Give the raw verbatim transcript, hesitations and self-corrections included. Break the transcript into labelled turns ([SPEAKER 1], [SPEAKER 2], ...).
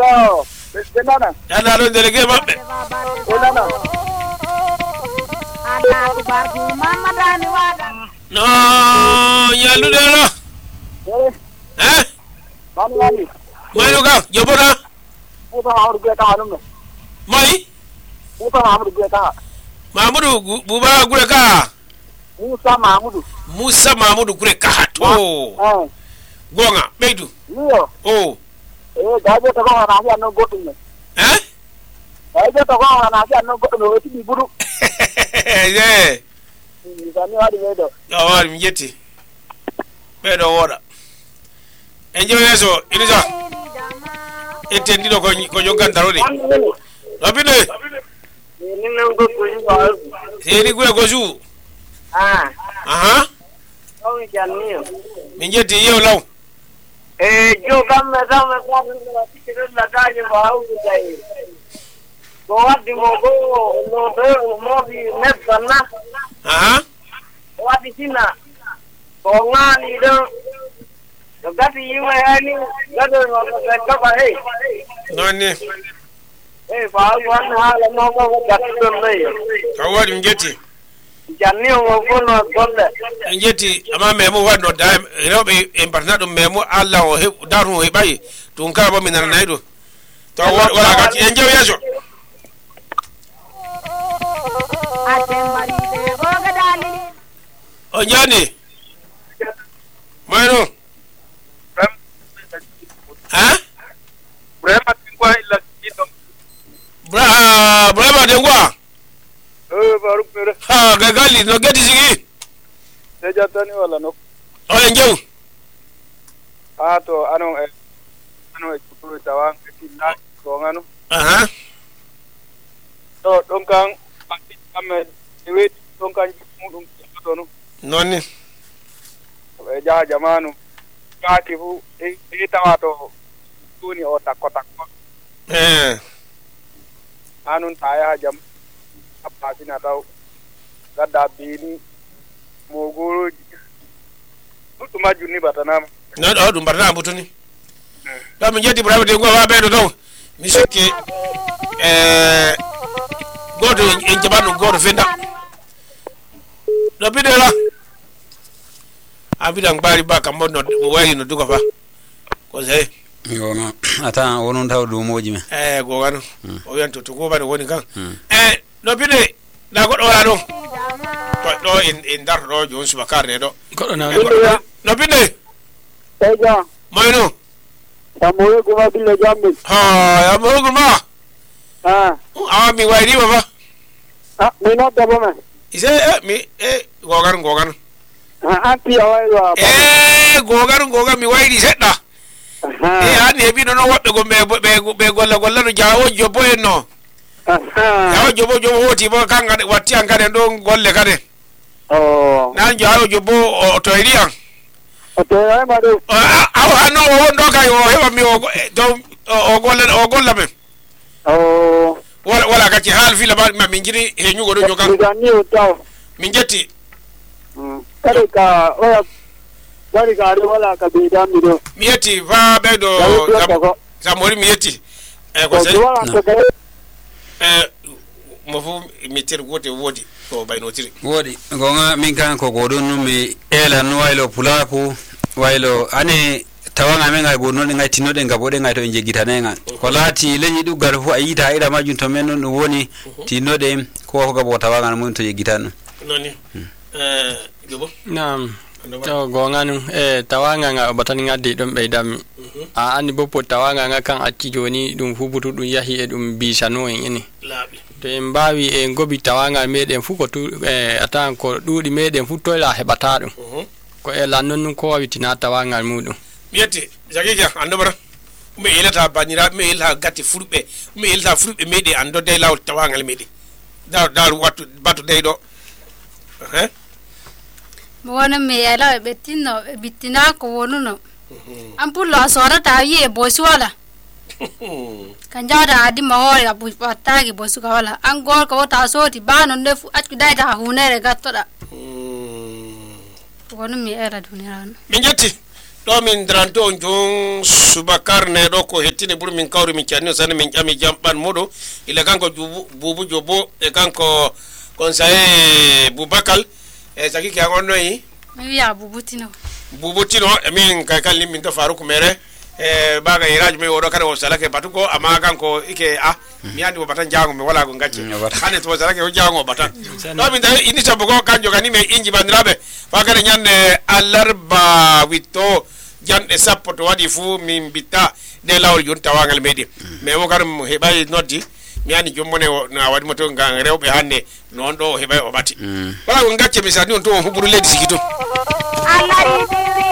[SPEAKER 1] to benana
[SPEAKER 2] Yana do delege mabbe.
[SPEAKER 1] benana
[SPEAKER 2] No, nyalu de lo.
[SPEAKER 1] eh
[SPEAKER 2] Eh?
[SPEAKER 1] mami mami
[SPEAKER 2] Mayu ka, jobona.
[SPEAKER 1] Musa Mahmud gue ka hanum
[SPEAKER 2] Mai?
[SPEAKER 1] Musa Mahmud gue ka
[SPEAKER 2] Mahmudu buba gure ka.
[SPEAKER 1] Musa Mahmud
[SPEAKER 2] Musa Mahmudu gure ka to.
[SPEAKER 1] eh
[SPEAKER 2] Gonga, beidu.
[SPEAKER 1] niyo
[SPEAKER 2] Oh.
[SPEAKER 1] eh gaje to ko na ya no gotin
[SPEAKER 2] Eh?
[SPEAKER 1] gaje to ko na ya no gotin o ti buru
[SPEAKER 2] Yeah.
[SPEAKER 1] ni wadi wedo
[SPEAKER 2] Oh, mjeti. Bedo wora. Enjo yeso, iliza. Ete ndilo ko ko jongan tarodi. Lapine.
[SPEAKER 1] ni no go ko ni ba
[SPEAKER 2] Seri gure ko su.
[SPEAKER 1] ah
[SPEAKER 2] Aha.
[SPEAKER 1] oh janio
[SPEAKER 2] Mjeti yo law.
[SPEAKER 1] eh jo kam me sam me kwa ni ti la daje ba u dai ko wadi mo go no do mo bi net sana
[SPEAKER 2] Aha.
[SPEAKER 1] wadi sina ko ngani do gati yiwe ani gado no ka ba hey
[SPEAKER 2] Nani.
[SPEAKER 1] eh ba wan hala no mo gati do nei
[SPEAKER 2] Kawari mjeti.
[SPEAKER 1] janio mo gono golle
[SPEAKER 2] Mjeti ama memo wado da robe emparnado memo alla o he daru he bai. Tunka ba minana naido. To wala ka enjo yeso. Onyani. Maino. Ha?
[SPEAKER 1] Brema tingwa ila kido
[SPEAKER 2] Bra, brava dengwa.
[SPEAKER 1] eh baru pere
[SPEAKER 2] Ha, gagali no geti sigi.
[SPEAKER 1] seja tani wala no
[SPEAKER 2] O enjo.
[SPEAKER 1] ato ano eh ano e kutu tawang kitina ko ngano
[SPEAKER 2] Aha.
[SPEAKER 1] to dongkang pasti ame dewe dongkang mudum to no
[SPEAKER 2] Noni.
[SPEAKER 1] e ja jamanu kati fu e e tawato tuni o takko takko
[SPEAKER 2] Eh.
[SPEAKER 1] anun taya jam apa sina taw gadda bini mogoro utuma junni batanam
[SPEAKER 2] No do dum barna butuni. Da mi jeti brava dengwa wa bedo do. Mi sokke eh godo en jabanu godo fenda. Do bidela. Abida ngbari baka mono wahi no duka fa. Ko sai.
[SPEAKER 3] Yoma ata wonon taw do moji me.
[SPEAKER 2] Eh go gano. O yanto to go bani woni kan. Eh do bide da godo wala do. To do in in dar do jon subakar ne do.
[SPEAKER 3] Ko na
[SPEAKER 2] No bide.
[SPEAKER 1] seja
[SPEAKER 2] Maino.
[SPEAKER 1] samoye guma bille jambe
[SPEAKER 2] Ha ya mo guma.
[SPEAKER 1] ah
[SPEAKER 2] Awa mi waidi baba.
[SPEAKER 1] ah me no tabo me
[SPEAKER 2] Ise eh mi eh go gano go gano.
[SPEAKER 1] ah anti awai wa
[SPEAKER 2] Eh gogar gogar mi waidi sedda. Eh hani ebi no wobbe go be be golla golla no jawo jobo en no.
[SPEAKER 1] aha
[SPEAKER 2] Jawo jobo jobo hoti bo kanga watti an kade do golle kade.
[SPEAKER 1] oh
[SPEAKER 2] Na jawo jobo o to irian.
[SPEAKER 1] to ay madu
[SPEAKER 2] Aw hano o ndo kay o hewa mi o do o golle o golla me.
[SPEAKER 1] oh
[SPEAKER 2] Wala wala kati hal fila ba ma minjiri he nyugo do joka.
[SPEAKER 1] ni utaw
[SPEAKER 2] Min jetti.
[SPEAKER 1] kare ka o dari ka ri wala ka be dam do
[SPEAKER 2] Mi yetti va be do zamori mi yetti. Eh ko sai. Eh mo fu mi ter gote wodi ko bayno tiri.
[SPEAKER 3] wodi gonga min kan ko godon mi ela no waylo pulaku waylo ani tawanga men ngai bonno ngai tinode ngabode ngai to jegitanenga ko lati lenyi dugal fu ayita ida majun to men no woni tinode ko ko gabo tawanga mun to jegitanu
[SPEAKER 2] Noni. Eh jobo.
[SPEAKER 4] Naam. To gonganu eh tawanga nga batani ngadi dum be dam a ani bopo tawanga nga kan atti joni dum fubutu dum yahi e dum bisano en ini
[SPEAKER 2] Labi.
[SPEAKER 4] to en bawi e gobi tawanga meden fu ko tu eh atan ko dudi meden fu toyla hebata dum ko e lannon ko witina tawanga mudum
[SPEAKER 2] Miete jagija andobara. Me ilata banira me ilha gatti furbe me ilta furbe mede ando de law tawangal mede. Dar dar watu batu de do. Eh?
[SPEAKER 5] Bona me ala betino bitina ko wonuno. Ampulo sora ta ye bosuala. Kanjada adi mahori abu patagi bosu kawala. Angor ko ta so ti bano ndefu akidai ta hunere gattoda. Bona me ala dunirano.
[SPEAKER 2] Minjeti do min dranto jon subakar ne do ko hettine bur min kawri min cianno san min jami jamban modo ila kanko bubu jobo e kanko conseiller Bubakal e saki ki agonno yi
[SPEAKER 5] mi ya bubutino
[SPEAKER 2] bubutino e min kay kalli min to Faruk mere e baga iraj me wodo kada o salake batuko ama kanko ike ah mi andi o batan jango mi wala go ngacce hane to salake o jango batan do min da ini sabo ko kanjo gani me inji bandirabe fa kada nyanne alarba witto jande sappo to wadi fu min bitta de lawol jon tawangal medi me mo karam hebay noddi mi andi jommone na wadi mo to ngang rewbe hande non do hebay o bati wala go ngacce mi sadi on to huburu ledi sikito